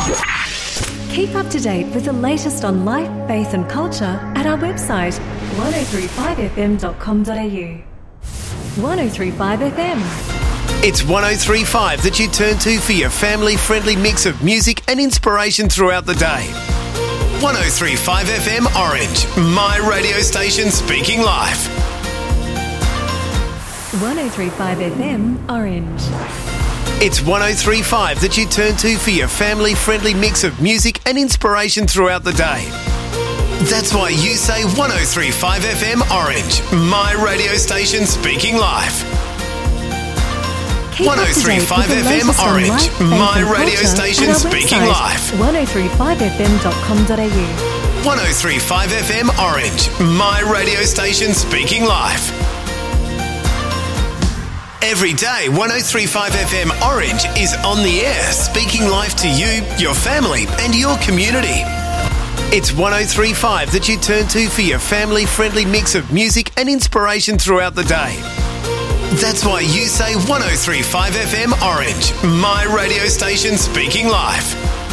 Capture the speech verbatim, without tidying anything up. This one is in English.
Keep up to date with the latest on life, faith and culture at our website one oh three five f m dot com dot a u. one oh three five F M. It's one oh three five that you turn to for your family-friendly mix of music and inspiration throughout the day. one oh three five F M Orange, my radio station speaking live. one oh three five F M Orange. It's one oh three five that you turn to for your family-friendly mix of music and inspiration throughout the day. That's why you say one oh three five F M Orange, my radio station speaking live. Keep one oh three five F M Orange, my radio station speaking live. one oh three five f m dot com dot a u. one oh three five F M Orange, my radio station speaking live. Every day, one oh three five F M Orange is on the air, speaking live to you, your family and your community. It's one oh three five that you turn to for your family-friendly mix of music and inspiration throughout the day. That's why you say one oh three five F M Orange, my radio station speaking live.